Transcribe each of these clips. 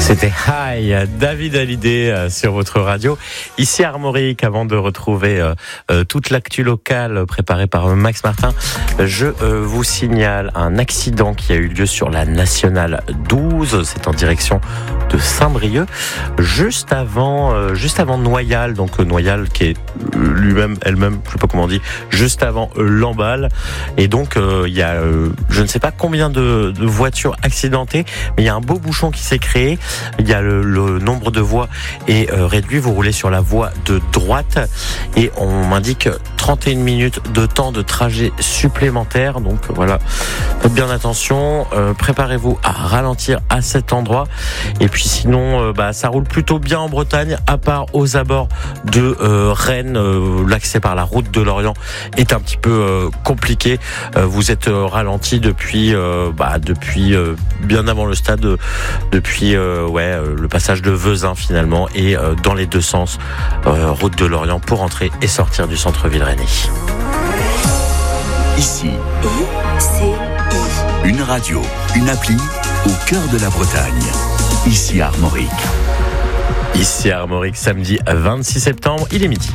C'était Hi, David Hallyday sur votre radio. Ici Armorique, avant de retrouver toute l'actu locale préparée par Max Martin, je vous signale un accident qui a eu lieu sur la Nationale 12. C'est en direction de Saint-Brieuc, juste avant Noyal. Donc Noyal qui est elle-même, je sais pas comment on dit, juste avant Lamballe. Et donc il y a je ne sais pas combien de voitures accidentées, mais il y a un beau bouchon qui s'est créé. Il y a le nombre de voies est réduit. Vous roulez sur la voie de droite et on m'indique 31 minutes de temps de trajet supplémentaire. Donc voilà, faites bien attention. Préparez-vous à ralentir à cet endroit. Et puis sinon, ça roule plutôt bien en Bretagne, à part aux abords de Rennes. L'accès par la route de l'Orient est un petit peu compliqué. Vous êtes ralenti depuis bien avant le stade, depuis le passage de Vezin finalement, et dans les deux sens, route de l'Orient pour entrer et sortir du centre-ville rennais. Ici, une radio, une appli au cœur de la Bretagne. Ici Armorique. Ici Armorique, samedi 26 septembre, il est midi.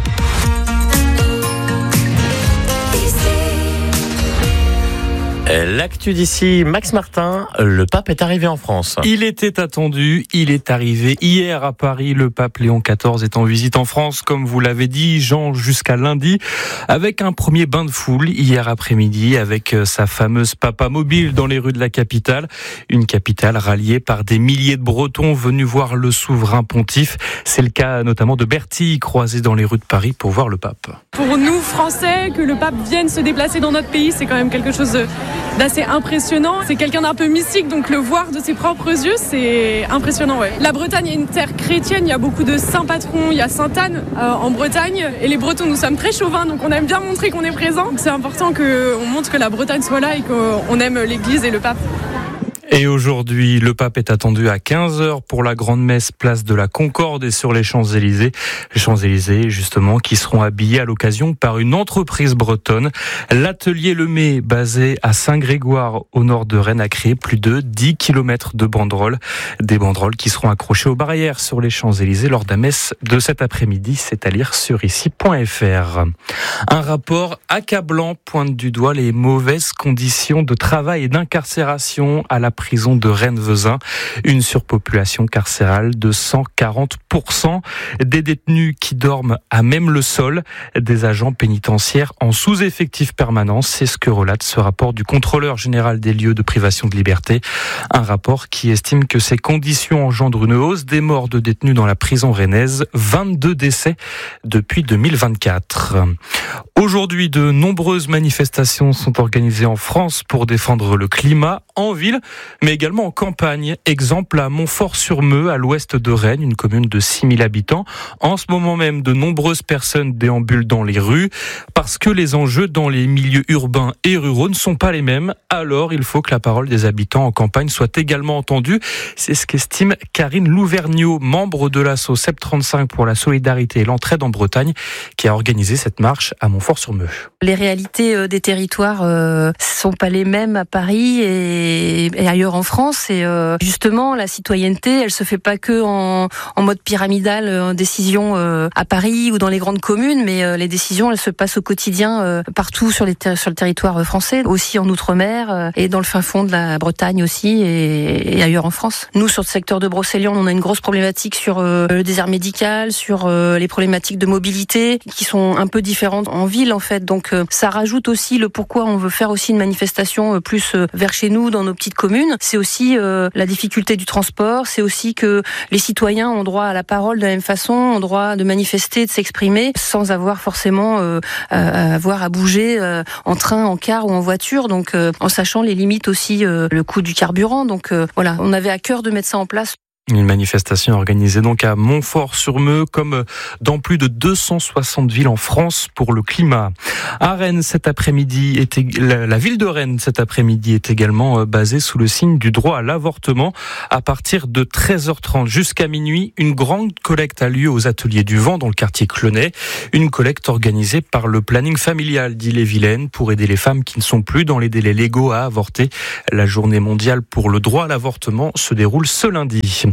L'actu d'ici, Max Martin, le pape est arrivé en France. Il était attendu, il est arrivé hier à Paris. Le pape Léon XIV est en visite en France, comme vous l'avez dit, Jean, jusqu'à lundi, avec un premier bain de foule hier après-midi, avec sa fameuse papa mobile dans les rues de la capitale. Une capitale ralliée par des milliers de Bretons venus voir le souverain pontife. C'est le cas notamment de Bertille, croisé dans les rues de Paris pour voir le pape. Pour nous, Français, que le pape vienne se déplacer dans notre pays, c'est quand même quelque chose d'assez impressionnant. C'est quelqu'un d'un peu mystique, donc le voir de ses propres yeux, c'est impressionnant. Ouais. La Bretagne est une terre chrétienne, il y a beaucoup de saints patrons, il y a Sainte-Anne en Bretagne, et les Bretons, nous sommes très chauvins, donc on aime bien montrer qu'on est présent. C'est important qu'on montre que la Bretagne soit là et qu'on aime l'Église et le pape. Et aujourd'hui, le pape est attendu à 15h pour la grande messe place de la Concorde et sur les Champs-Élysées. Les Champs-Élysées, justement, qui seront habillés à l'occasion par une entreprise bretonne. L'atelier Lemay, basé à Saint-Grégoire, au nord de Rennes, a créé plus de 10 km de banderoles. Des banderoles qui seront accrochées aux barrières sur les Champs-Élysées lors de la messe de cet après-midi. C'est à lire sur ici.fr. Un rapport accablant pointe du doigt les mauvaises conditions de travail et d'incarcération à la prison de Rennes-Vezin, une surpopulation carcérale de 140%, des détenus qui dorment à même le sol, des agents pénitentiaires en sous-effectif permanent. C'est ce que relate ce rapport du contrôleur général des lieux de privation de liberté. Un rapport qui estime que ces conditions engendrent une hausse des morts de détenus dans la prison rennaise, 22 décès depuis 2024. Aujourd'hui, de nombreuses manifestations sont organisées en France pour défendre le climat en ville, mais également en campagne. Exemple à Montfort-sur-Meux, à l'ouest de Rennes, une commune de 6000 habitants. En ce moment même, de nombreuses personnes déambulent dans les rues parce que les enjeux dans les milieux urbains et ruraux ne sont pas les mêmes. Alors, il faut que la parole des habitants en campagne soit également entendue. C'est ce qu'estime Karine Louvergnot, membre de l'asso CEP 35 pour la solidarité et l'entraide en Bretagne, qui a organisé cette marche à Montfort-sur-Meux. Les réalités des territoires sont pas les mêmes à Paris et ailleurs en France. Et justement, la citoyenneté, elle se fait pas que en mode pyramidal, en décision à Paris ou dans les grandes communes, mais les décisions, elles se passent au quotidien partout sur le territoire français, aussi en Outre-mer et dans le fin fond de la Bretagne aussi et ailleurs en France. Nous, sur le secteur de Brocéliande, on a une grosse problématique sur le désert médical, sur les problématiques de mobilité qui sont un peu différentes en ville en fait. Donc ça rajoute aussi le pourquoi on veut faire aussi une manifestation plus vers chez nous, dans nos petites communes. C'est aussi la difficulté du transport, c'est aussi que les citoyens ont droit à la parole de la même façon, ont droit de manifester, de s'exprimer, sans avoir forcément à bouger en train, en car ou en voiture, donc en sachant les limites aussi, le coût du carburant. Donc voilà, on avait à cœur de mettre ça en place. Une manifestation organisée donc à Montfort-sur-Meux, comme dans plus de 260 villes en France pour le climat. À Rennes cet après-midi, la ville de Rennes cet après-midi est également basée sous le signe du droit à l'avortement. À partir de 13h30 jusqu'à minuit, une grande collecte a lieu aux Ateliers du Vent dans le quartier Clenay. Une collecte organisée par le planning familial d'Ille-et-Vilaine pour aider les femmes qui ne sont plus dans les délais légaux à avorter. La journée mondiale pour le droit à l'avortement se déroule ce lundi.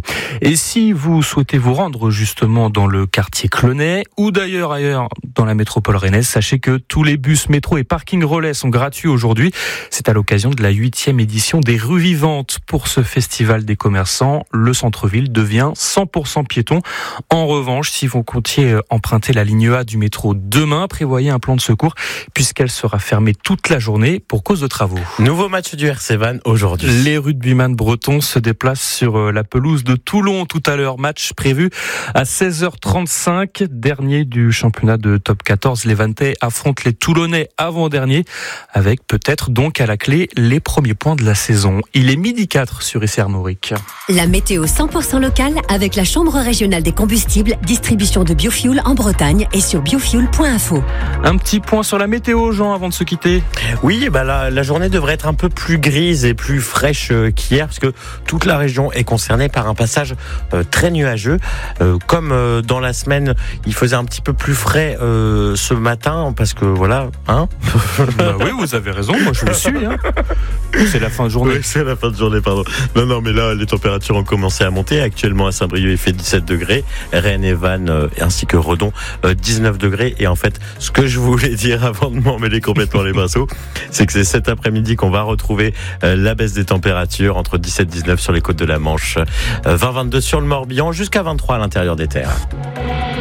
Et si vous souhaitez vous rendre justement dans le quartier Clonay ou d'ailleurs ailleurs dans la métropole rennaise, sachez que tous les bus, métro et parking relais sont gratuits aujourd'hui. C'est à l'occasion de la 8e édition des Rues Vivantes. Pour ce festival des commerçants, le centre-ville devient 100% piéton. En revanche, si vous comptiez emprunter la ligne A du métro demain, prévoyez un plan de secours puisqu'elle sera fermée toute la journée pour cause de travaux. Nouveau match du RC Vannes aujourd'hui. Les rugbyman bretons se déplacent sur la pelouse de Toulon tout à l'heure. Match prévu à 16h35. Dernier du championnat de top 14. Les Vantais affrontent les Toulonnais avant-dernier avec peut-être donc à la clé les premiers points de la saison. Il est 12h04 sur ICI Armorique. La météo 100% locale avec la Chambre régionale des combustibles, distribution de biofuel en Bretagne et sur biofuel.info. Un petit point sur la météo, Jean, avant de se quitter. Oui, la journée devrait être un peu plus grise et plus fraîche qu'hier parce que toute la région est concernée par un passage très nuageux. Comme dans la semaine, il faisait un petit peu plus frais ce matin parce que voilà, hein. Bah oui, vous avez raison, moi je le suis. Hein. C'est la fin de journée. Oui, c'est la fin de journée, pardon. Non, mais là, les températures ont commencé à monter. Actuellement, à Saint-Brieuc, il fait 17 degrés. Rennes et Vannes, ainsi que Redon, 19 degrés. Et en fait, ce que je voulais dire avant de m'emmêler complètement les pinceaux, c'est que c'est cet après-midi qu'on va retrouver la baisse des températures entre 17 et 19 sur les côtes de la Manche, 20-22 sur le Morbihan, jusqu'à 23 à l'intérieur des terres.